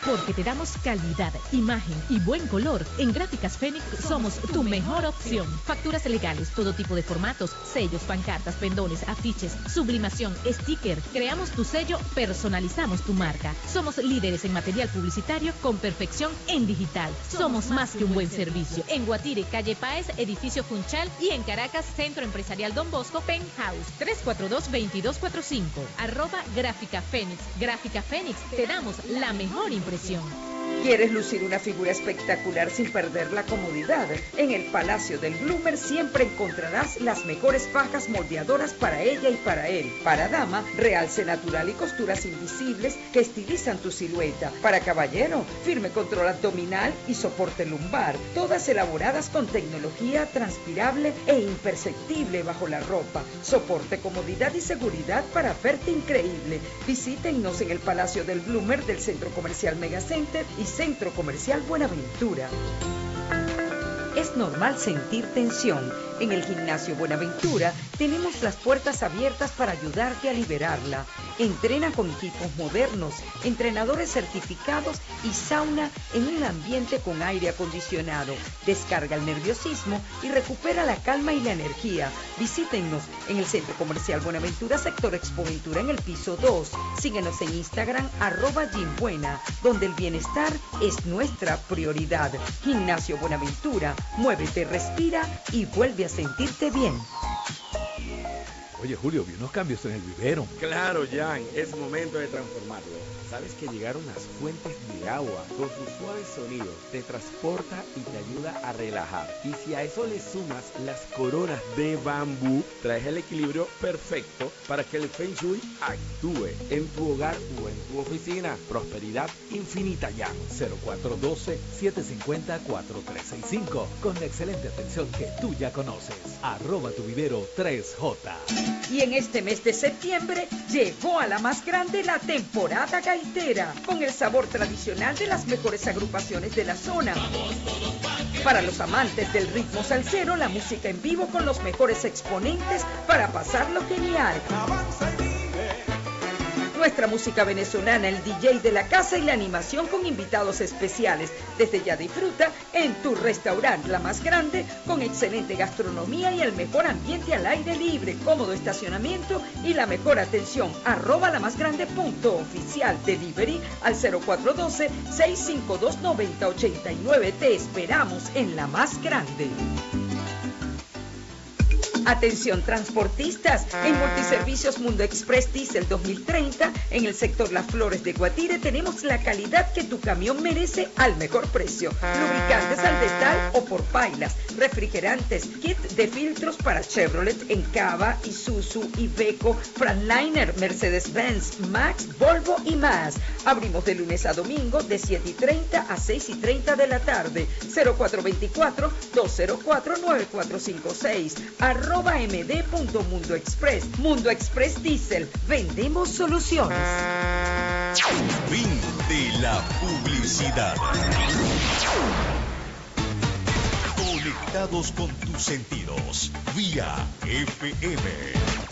Porque te damos calidad, imagen y buen color. En Gráficas Fénix somos tu mejor opción. Facturas legales, todo tipo de formatos, sellos, pancartas, pendones, afiches, sublimación, sticker. Creamos tu sello, personalizamos tu marca. Somos líderes en material publicitario con perfección en digital. Somos más que un buen servicio. En Guatire, calle Páez, edificio Funchal, y en Caracas, Centro Empresarial Don Bosco, Penthouse, 342-2245. @Gráfica Fénix. Gráfica Fénix, te damos la mejor impresión. ¿Quieres lucir una figura espectacular sin perder la comodidad? En el Palacio del Bloomer siempre encontrarás las mejores fajas moldeadoras para ella y para él. Para dama, realce natural y costuras invisibles que estilizan tu silueta. Para caballero, firme control abdominal y soporte lumbar. Todas elaboradas con tecnología transpirable e imperceptible bajo la ropa. Soporte, comodidad y seguridad para verte increíble. Visítenos en el Palacio del Bloomer del Centro Comercial Megacenter y Centro Comercial Buenaventura. Es normal sentir tensión. En el Gimnasio Buenaventura tenemos las puertas abiertas para ayudarte a liberarla. Entrena con equipos modernos, entrenadores certificados y sauna en un ambiente con aire acondicionado. Descarga el nerviosismo y recupera la calma y la energía. Visítenos en el Centro Comercial Buenaventura, sector Expoventura, en el piso 2. Síguenos en Instagram, @Gymbuena, donde el bienestar es nuestra prioridad. Gimnasio Buenaventura. Muévete, respira y vuelve a sentirte bien. Oye, Julio, vi unos cambios en el vivero. Claro, Jan, es momento de transformarlo. ¿Sabes que llegaron las fuentes de agua? Con sus suaves sonidos te transporta y te ayuda a relajar. Y si a eso le sumas las coronas de bambú, traes el equilibrio perfecto para que el Feng Shui actúe en tu hogar o en tu oficina. Prosperidad infinita, Jan. 0412-750-4365. Con la excelente atención que tú ya conoces. @tuvivero3j. Y en este mes de septiembre llegó a la más grande la temporada gaitera, con el sabor tradicional de las mejores agrupaciones de la zona. Para los amantes del ritmo salsero, la música en vivo con los mejores exponentes para pasarlo genial. Nuestra música venezolana, el DJ de la casa y la animación con invitados especiales. Desde ya disfruta en tu restaurante La Más Grande, con excelente gastronomía y el mejor ambiente al aire libre, cómodo estacionamiento y la mejor atención. @lamasgrande.oficial. Delivery al 0412-652-9089. Te esperamos en La Más Grande. Atención transportistas, en Multiservicios Mundo Express Diesel 2030, en el sector Las Flores de Guatire, tenemos la calidad que tu camión merece al mejor precio. Lubricantes al detal o por pailas, refrigerantes, kit de filtros para Chevrolet, Encava, Isuzu, Iveco, Freightliner, Mercedes-Benz, Max, Volvo y más. Abrimos de lunes a domingo de 7:30 a 6:30 de la tarde. 0424-204-9456. @md.mundoexpress. Mundo Express Diesel. Vendemos soluciones. Fin de la publicidad. Conectados con tus sentidos. Vía FM.